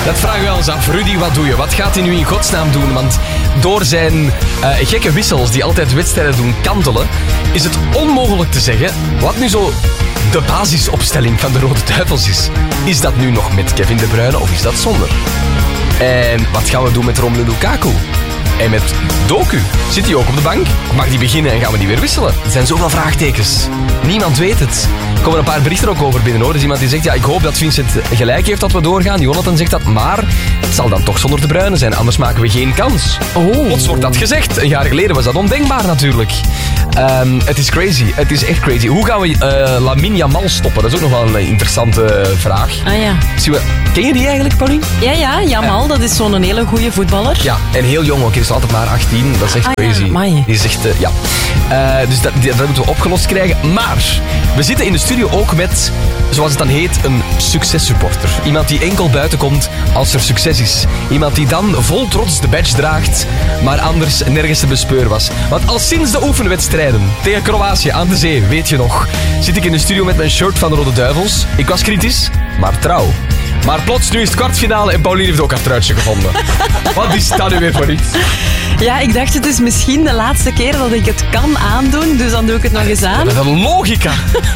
Dat vragen wij ons af. Rudy, wat doe je? Wat gaat hij nu in godsnaam doen? Want door zijn gekke wissels die altijd wedstrijden doen kantelen, is het onmogelijk te zeggen wat nu zo de basisopstelling van de Rode Duivels is. Is dat nu nog met Kevin De Bruyne of is dat zonder? En wat gaan we doen met Romelu Lukaku? En met Doku? Zit hij ook op de bank? Mag die beginnen en gaan we die weer wisselen? Er zijn zoveel vraagtekens. Niemand weet het. Er komen een paar berichten ook over binnen, hoor. Er is iemand die zegt, ja, ik hoop dat Vincent gelijk heeft dat we doorgaan. Jonathan zegt dat, maar het zal dan toch zonder De Bruyne zijn. Anders maken we geen kans. Plots wordt dat gezegd. Een jaar geleden was dat ondenkbaar natuurlijk. Het is crazy. Het is echt crazy. Hoe gaan we Lamine Yamal stoppen? Dat is ook nog wel een interessante vraag. Ah ja. Ken je die eigenlijk, Pauline? Ja, Yamal, dat is zo'n hele goede voetballer. Ja, en heel jong ook. Hij is altijd maar 18. Dat is echt crazy. Ja, die is echt, ja. Dus dat moeten we opgelost krijgen. Maar we zitten in de studio ook met, zoals het dan heet, een successupporter. Iemand die enkel buiten komt als er succes is. Iemand die dan vol trots de badge draagt, maar anders nergens te bespeuren was. Want al sinds de oefenwedstrijden tegen Kroatië aan de zee, weet je nog, zit ik in de studio met mijn shirt van de Rode Duivels. Ik was kritisch, maar trouw. Maar plots, nu is het kwartfinale en Pauline heeft ook haar truitje gevonden. Wat is dat nu weer voor iets? Ja, ik dacht het is misschien de laatste keer dat ik het kan aandoen, dus dan doe ik het nog eens aan. Dat is een logica.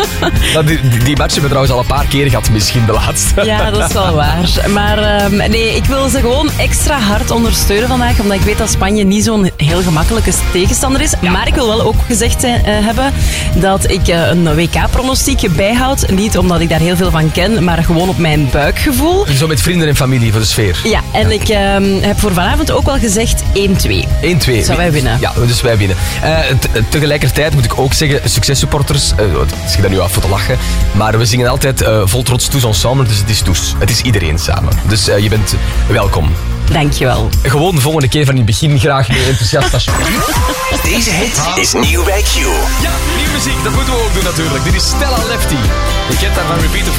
Die match hebben we trouwens al een paar keer gehad, misschien de laatste. Ja, dat is wel waar. Maar nee, ik wil ze gewoon extra hard ondersteunen vandaag, omdat ik weet dat Spanje niet zo'n heel gemakkelijke tegenstander is. Ja. Maar ik wil wel ook gezegd hebben dat ik een WK-pronostiek bijhoud. Niet omdat ik daar heel veel van ken, maar gewoon op mijn buikgevoel. Zo met vrienden en familie voor de sfeer. Ja, en ik heb voor vanavond ook wel gezegd 1-2. 1-2. Zou wij winnen? Ja, dus wij winnen. Tegelijkertijd moet ik ook zeggen, successupporters, het schiet daar nu af voor te lachen, maar we zingen altijd vol trots tous ensemble, dus het is tous. Het is iedereen samen. Dus je bent welkom. Dankjewel. Gewoon de volgende keer van in het begin graag meer enthousiast alsjeblieft. Deze hit is nieuw bij Q. Ja, nieuwe muziek, dat moeten we ook doen natuurlijk. Dit is Stella Lefty. Je kent haar van Repeat of